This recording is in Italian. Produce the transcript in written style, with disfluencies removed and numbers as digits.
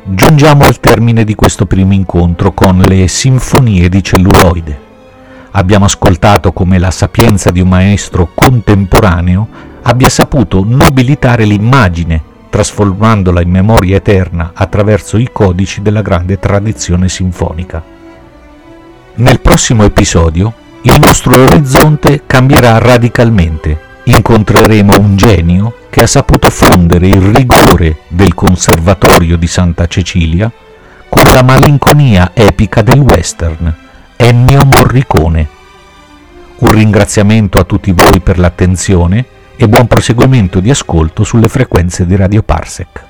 giungiamo al termine di questo primo incontro con le Sinfonie di celluloide. Abbiamo ascoltato come la sapienza di un maestro contemporaneo abbia saputo nobilitare l'immagine, trasformandola in memoria eterna attraverso i codici della grande tradizione sinfonica. Nel prossimo episodio il nostro orizzonte cambierà radicalmente. Incontreremo un genio che ha saputo fondere il rigore del Conservatorio di Santa Cecilia con la malinconia epica del western, Ennio Morricone. Un ringraziamento a tutti voi per l'attenzione e buon proseguimento di ascolto sulle frequenze di Radio Parsec.